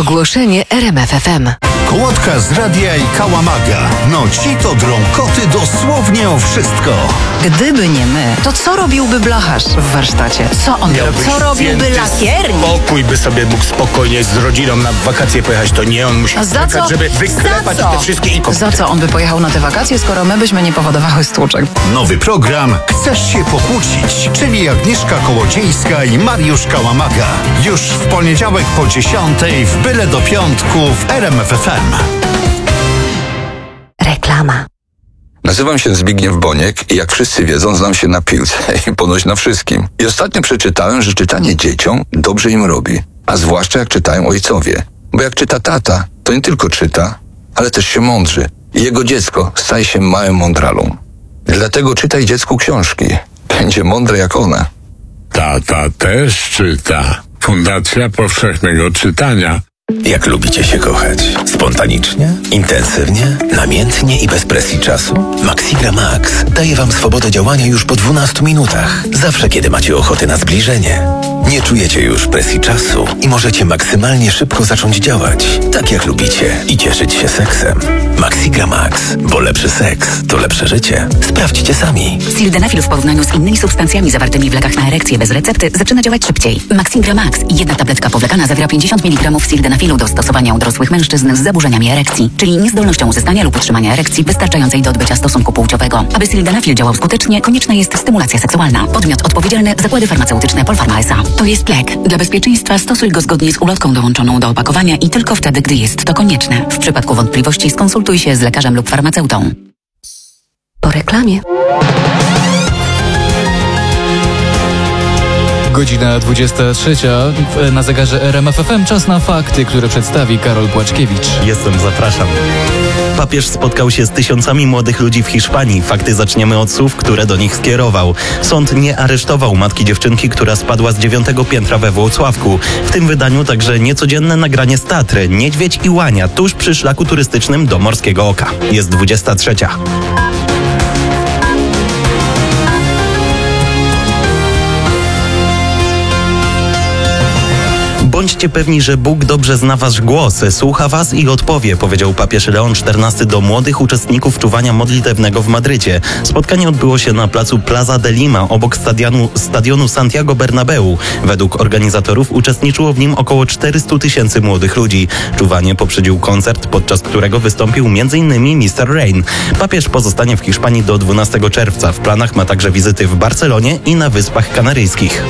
Ogłoszenie RMF FM. Kołotka z radia i Kałamaga. No ci to drą koty dosłownie o wszystko. Gdyby nie my, to co robiłby blacharz w warsztacie? Co on robił? Co robiłby lakiernik? Spokój by sobie mógł spokojnie z rodziną na wakacje pojechać, to nie on musi czekać, żeby wyklepać te wszystkie ikony. Za co on by pojechał na te wakacje, skoro my byśmy nie powodowały stłuczek? Nowy program Chcesz się pokłócić, czyli Agnieszka Kołodziejska i Mariusz Kałamaga. Już w poniedziałek po 10:00 w byle do piątku w RMF FM. Reklama. Nazywam się Zbigniew Boniek i jak wszyscy wiedzą, znam się na piłce i ponoć na wszystkim. I ostatnio przeczytałem, że czytanie dzieciom dobrze im robi, a zwłaszcza jak czytają ojcowie. Bo jak czyta tata, to nie tylko czyta, ale też się mądrzy. I jego dziecko staje się małym mądralą. Dlatego czytaj dziecku książki. Będzie mądre jak ona. Tata też czyta. Fundacja Powszechnego Czytania. Jak lubicie się kochać? Spontanicznie? Intensywnie? Namiętnie i bez presji czasu? Maxigra Max daje Wam swobodę działania już po 12 minutach. Zawsze, kiedy macie ochotę na zbliżenie. Nie czujecie już presji czasu i możecie maksymalnie szybko zacząć działać, tak jak lubicie, i cieszyć się seksem. Maxigra Max, bo lepszy seks to lepsze życie. Sprawdźcie sami. Sildenafil w porównaniu z innymi substancjami zawartymi w lekach na erekcję bez recepty zaczyna działać szybciej. Maxigra Max, jedna tabletka powlekana zawiera 50 mg sildenafilu do stosowania u dorosłych mężczyzn z zaburzeniami erekcji, czyli niezdolnością uzyskania lub utrzymania erekcji wystarczającej do odbycia stosunku płciowego. Aby sildenafil działał skutecznie, konieczna jest stymulacja seksualna. Podmiot odpowiedzialny: Zakłady Farmaceutyczne Polpharma S.A. To jest lek. Dla bezpieczeństwa stosuj go zgodnie z ulotką dołączoną do opakowania i tylko wtedy, gdy jest to konieczne. W przypadku wątpliwości skonsultuj się z lekarzem lub farmaceutą. Po reklamie. Godzina 23. Na zegarze RMF FM czas na fakty, które przedstawi Karol Płaczkiewicz. Zapraszam. Papież spotkał się z tysiącami młodych ludzi w Hiszpanii. Fakty zaczniemy od słów, które do nich skierował. Sąd nie aresztował matki dziewczynki, która spadła z 9. piętra we Włocławku. W tym wydaniu także niecodzienne nagranie z Tatry. Niedźwiedź i łania tuż przy szlaku turystycznym do Morskiego Oka. Jest 23. Bądźcie pewni, że Bóg dobrze zna wasz głos, słucha was i odpowie, powiedział papież Leon XIV do młodych uczestników czuwania modlitewnego w Madrycie. Spotkanie odbyło się na placu Plaza de Lima, obok stadionu Santiago Bernabeu. Według organizatorów uczestniczyło w nim około 400 000 młodych ludzi. Czuwanie poprzedził koncert, podczas którego wystąpił m.in. Mr. Rain. Papież pozostanie w Hiszpanii do 12 czerwca. W planach ma także wizyty w Barcelonie i na Wyspach Kanaryjskich.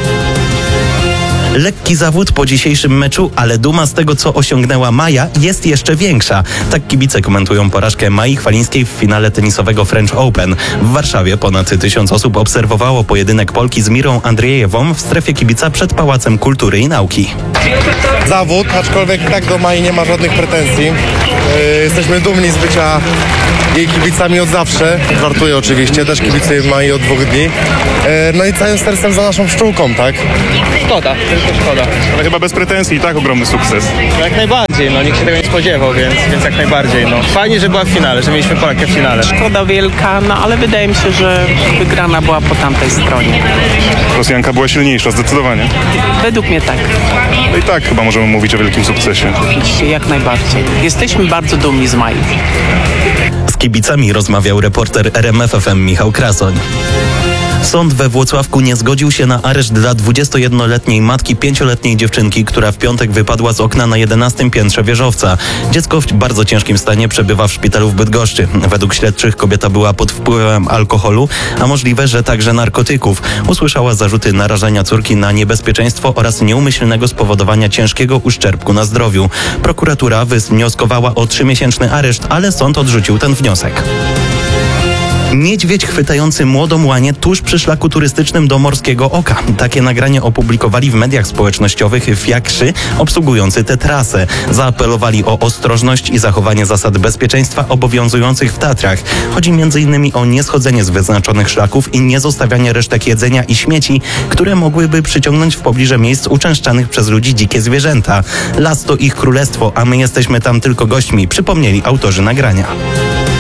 Lekki zawód po dzisiejszym meczu, ale duma z tego, co osiągnęła Maja, jest jeszcze większa. Tak kibice komentują porażkę Mai Chwalińskiej w finale tenisowego French Open. W Warszawie ponad 1000 osób obserwowało pojedynek Polki z Mirą Andrzejewą w strefie kibica przed Pałacem Kultury i Nauki. Zawód, aczkolwiek tak do Mai nie ma żadnych pretensji. Jesteśmy dumni z bycia jej kibicami od zawsze. Żartuję oczywiście, też kibicuję Mai od 2 dni. No i całym sercem za naszą pszczółką, tak? Szkoda, tylko szkoda. Ale chyba bez pretensji, tak? Ogromny sukces. Jak najbardziej, nikt się tego nie spodziewał, więc jak najbardziej, Fajnie, że była w finale, że mieliśmy Polakę w finale. Szkoda wielka, ale wydaje mi się, że wygrana była po tamtej stronie. Rosjanka była silniejsza, zdecydowanie. Według mnie tak. No i tak chyba możemy mówić o wielkim sukcesie. Jak najbardziej. Jesteśmy bardzo dumni z Mai. Z kibicami rozmawiał reporter RMF FM Michał Krasoń. Sąd we Włocławku nie zgodził się na areszt dla 21-letniej matki 5-letniej dziewczynki, która w piątek wypadła z okna na 11. piętrze wieżowca. Dziecko w bardzo ciężkim stanie przebywa w szpitalu w Bydgoszczy. Według śledczych kobieta była pod wpływem alkoholu, a możliwe, że także narkotyków. Usłyszała zarzuty narażenia córki na niebezpieczeństwo oraz nieumyślnego spowodowania ciężkiego uszczerbku na zdrowiu. Prokuratura wnioskowała o 3-miesięczny areszt, ale sąd odrzucił ten wniosek. Niedźwiedź chwytający młodą łanię tuż przy szlaku turystycznym do Morskiego Oka. Takie nagranie opublikowali w mediach społecznościowych fiakrzy obsługujący tę trasę. Zaapelowali o ostrożność i zachowanie zasad bezpieczeństwa obowiązujących w Tatrach. Chodzi m.in. o nieschodzenie z wyznaczonych szlaków i niezostawianie resztek jedzenia i śmieci, które mogłyby przyciągnąć w pobliże miejsc uczęszczanych przez ludzi dzikie zwierzęta. Las to ich królestwo, a my jesteśmy tam tylko gośćmi, przypomnieli autorzy nagrania.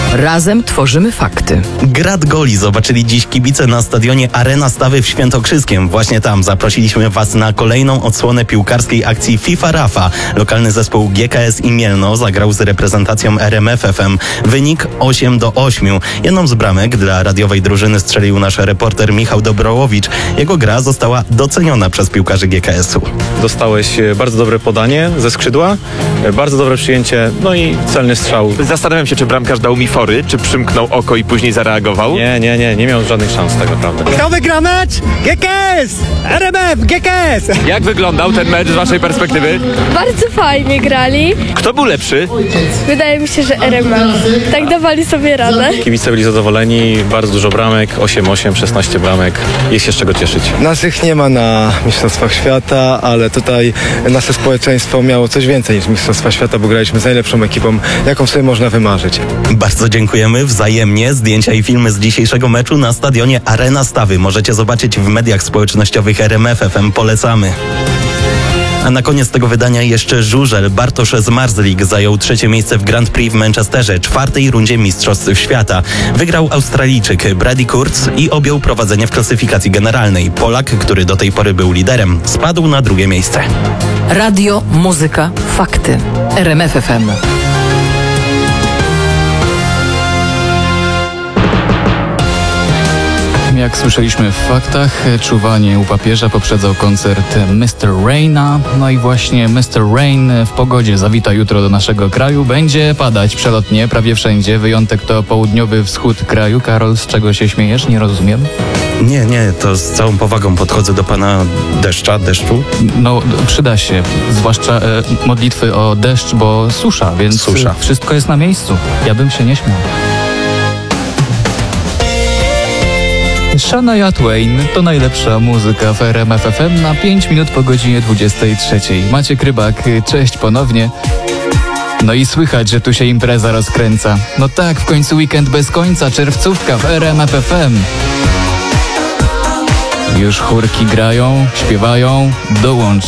Razem tworzymy fakty. Grad goli zobaczyli dziś kibice na stadionie Arena Stawy w Świętokrzyskiem. Właśnie tam zaprosiliśmy Was na kolejną odsłonę piłkarskiej akcji FIFA Rafa. Lokalny zespół GKS i Mielno zagrał z reprezentacją RMF FM. Wynik 8-8. Jedną z bramek dla radiowej drużyny strzelił nasz reporter Michał Dobrołowicz. Jego gra została doceniona przez piłkarzy GKS-u. Dostałeś bardzo dobre podanie ze skrzydła, bardzo dobre przyjęcie, no i celny strzał. Zastanawiam się, czy bramkarz dał mi fory, czy przymknął oko i później zareagował. Nie miał żadnych szans tak naprawdę. Kto wygra mecz? GKS! RMF, GKS! Jak wyglądał ten mecz z waszej perspektywy? Bardzo fajnie grali. Kto był lepszy? Wydaje mi się, że RMF. Tak dawali sobie radę. Kibice byli zadowoleni, bardzo dużo bramek, 8-8, 16 bramek. Jest się z czego cieszyć. Naszych nie ma na Mistrzostwach Świata, ale tutaj nasze społeczeństwo miało coś więcej niż Mistrzostwa Świata, bo graliśmy z najlepszą ekipą, jaką sobie można wymarzyć. Bardzo dziękujemy wzajemnie. Zdjęcia i filmy z dzisiejszego meczu na stadionie Arena Stawy możecie zobaczyć w mediach społecznościowych RMF FM. Polecamy. A na koniec tego wydania jeszcze żużel. Bartosz Zmarzlik zajął 3. miejsce w Grand Prix w Manchesterze, 4. rundzie Mistrzostw Świata. Wygrał Australijczyk Brady Kurtz i objął prowadzenie w klasyfikacji generalnej. Polak, który do tej pory był liderem, spadł na 2. miejsce. Radio, muzyka, fakty. RMF FM. Jak słyszeliśmy w faktach, czuwanie u papieża poprzedzał koncert Mr. Raina. No i właśnie Mr. Rain w pogodzie zawita jutro do naszego kraju. Będzie padać przelotnie prawie wszędzie. Wyjątek to południowy wschód kraju. Karol, z czego się śmiejesz? Nie rozumiem. Nie, to z całą powagą podchodzę do pana deszczu. No, przyda się, zwłaszcza modlitwy o deszcz, bo susza, więc wszystko jest na miejscu. Ja bym się nie śmiał. Shania Twain to najlepsza muzyka w RMF FM na 5 minut po godzinie 23. Maciek Rybak, cześć ponownie. No i słychać, że tu się impreza rozkręca. No tak, w końcu weekend bez końca, czerwcówka w RMF FM. Już chórki grają, śpiewają, dołącz